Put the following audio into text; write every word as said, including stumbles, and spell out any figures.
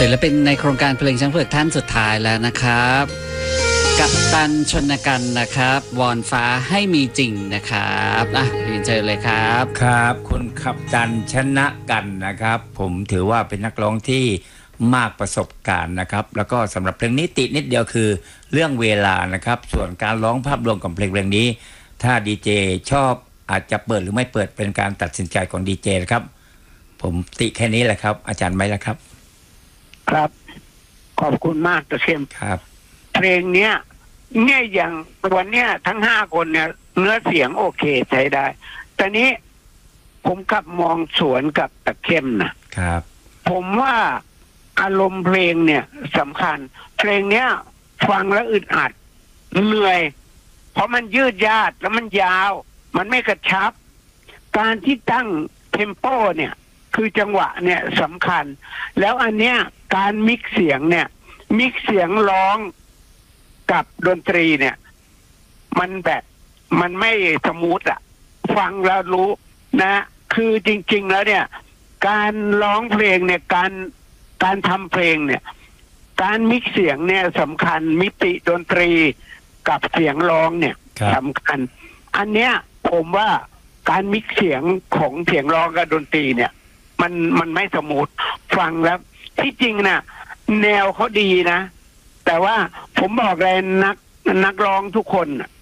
ศิลปินในโครงการเพลงช้างเผือกท่านสุดท้ายแล้วนะครับกัปตันชนกันนะครับวอนฟ้าให้มีจริงนะครับอ่ะเรียนเชิญเลยครับครับคุณกัปตันชนะกันนะครับผมถือว่าเป็นนักร้องที่มากประสบการณ์นะครับแล้วก็สำหรับเพลงนี้ติดนิดเดียวคือเรื่องเวลานะครับส่วนการร้องภาพรวมของเพลงเพลงนี้ถ้าดีเจชอบอาจจะเปิดหรือไม่เปิดเป็นการตัดสินใจของดีเจนะครับผมติแค่นี้แหละครับอาจารย์ไหมล่ะครับครับขอบคุณมากตะเข้มครับเพลงเนี้ยเนี่ยอย่างวันเนี้ยทั้งห้าคนเนี่ยเนื้อเสียงโอเคใช้ได้แต่นี้ผมกลับมองสวนกับตะเข้มนะครับผมว่าอารมณ์เพลงเนี่ยสำคัญเพลงเนี้ยฟังแล้วอึดอัดเหนื่อยเพราะมันยืดยาดแล้วมันยาวมันไม่กระชับการที่ตั้งเทมโปเนี่ยคือจังหวะเนี่ยสำคัญแล้วอันเนี้ยการมิกเสียงเนี่ยมิกเสียงร้องกับดนตรีเนี่ยมันแบบมันไม่สมูทอะฟังแล้วรู้นะคือจริงๆแล้วเนี่ยการร้องเพลงเนี่ยการการทำเพลงเนี่ยการมิกเสียงเนี่ยสำคัญมิติดนตรีกับเสียงร้องเนี่ยสำคัญอันเนี้ยผมว่าการมิกเสียงของเสียงร้องกับดนตรีเนี่ยมันมันไม่สมูทฟังแล้วที่จริงน่ะแนวเขาดีนะแต่ว่าผมบอกเลยนักนักร้องทุกคน